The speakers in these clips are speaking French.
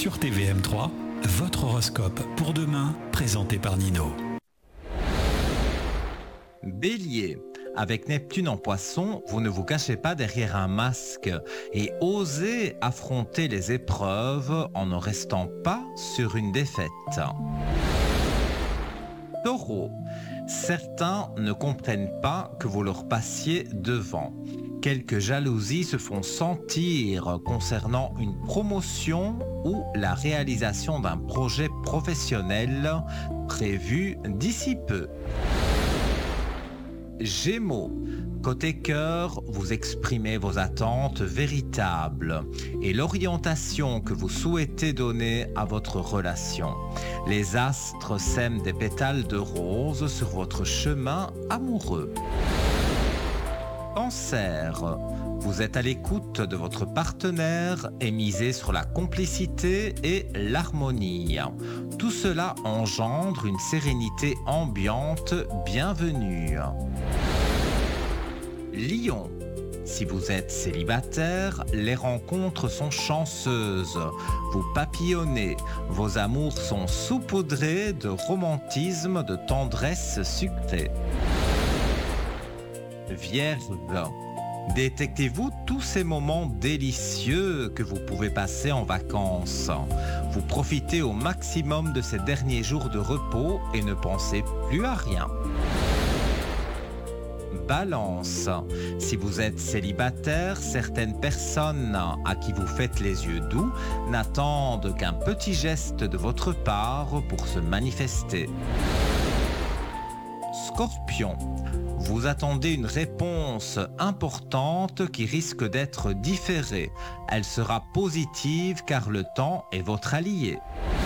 Sur TVM3, votre horoscope pour demain, présenté par Nino. Bélier, avec Neptune en Poisson, vous ne vous cachez pas derrière un masque et osez affronter les épreuves en ne restant pas sur une défaite. Taureau, certains ne comprennent pas que vous leur passiez devant. Quelques jalousies se font sentir concernant une promotion ou la réalisation d'un projet professionnel prévu d'ici peu. Gémeaux, côté cœur, vous exprimez vos attentes véritables et l'orientation que vous souhaitez donner à votre relation. Les astres sèment des pétales de rose sur votre chemin amoureux. Cancer, vous êtes à l'écoute de votre partenaire et misez sur la complicité et l'harmonie. Tout cela engendre une sérénité ambiante bienvenue. Lion, si vous êtes célibataire, les rencontres sont chanceuses. Vous papillonnez, vos amours sont saupoudrés de romantisme, de tendresse sucrée. Vierge, détectez-vous tous ces moments délicieux que vous pouvez passer en vacances. Vous profitez au maximum de ces derniers jours de repos et ne pensez plus à rien. Balance, si vous êtes célibataire, certaines personnes à qui vous faites les yeux doux n'attendent qu'un petit geste de votre part pour se manifester. Scorpion, vous attendez une réponse importante qui risque d'être différée. Elle sera positive car le temps est votre allié.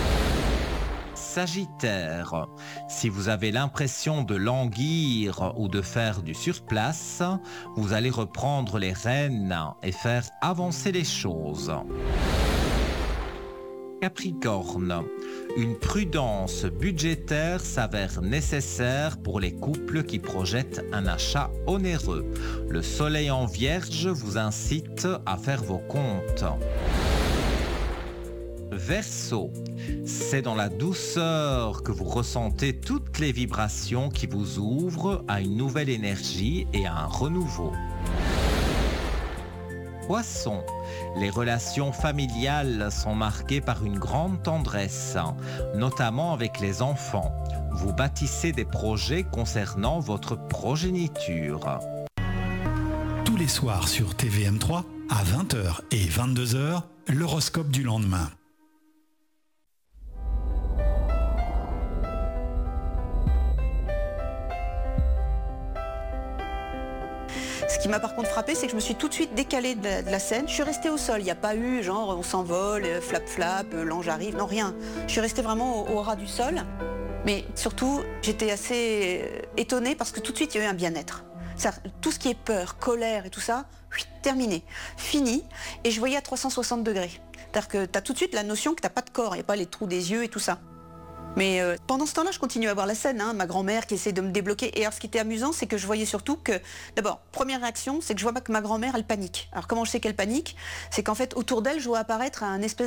Sagittaire, si vous avez l'impression de languir ou de faire du surplace, vous allez reprendre les rênes et faire avancer les choses. Capricorne, une prudence budgétaire s'avère nécessaire pour les couples qui projettent un achat onéreux. Le soleil en Vierge vous incite à faire vos comptes. Verseau, c'est dans la douceur que vous ressentez toutes les vibrations qui vous ouvrent à une nouvelle énergie et à un renouveau. Poisson, les relations familiales sont marquées par une grande tendresse, notamment avec les enfants. Vous bâtissez des projets concernant votre progéniture. Tous les soirs sur TVM3, à 20h et 22h, l'horoscope du lendemain. Ce qui m'a par contre frappé, c'est que je me suis tout de suite décalée de la scène. Je suis restée au sol. Il n'y a pas eu genre on s'envole, flap flap, l'ange arrive. Non, rien. Je suis restée vraiment au ras du sol. Mais surtout, j'étais assez étonnée parce que tout de suite, il y a eu un bien-être. Tout ce qui est peur, colère et tout ça, terminé, fini. Et je voyais à 360 degrés. C'est-à-dire que tu as tout de suite la notion que tu n'as pas de corps, il n'y a pas les trous des yeux et tout ça. Mais pendant ce temps-là, je continue à voir la scène, hein, ma grand-mère qui essaie de me débloquer. Et alors, ce qui était amusant, c'est que je voyais surtout que, d'abord, première réaction, c'est que je vois que ma grand-mère, elle panique. Alors, comment je sais qu'elle panique? C'est qu'en fait, autour d'elle, je vois apparaître un espèce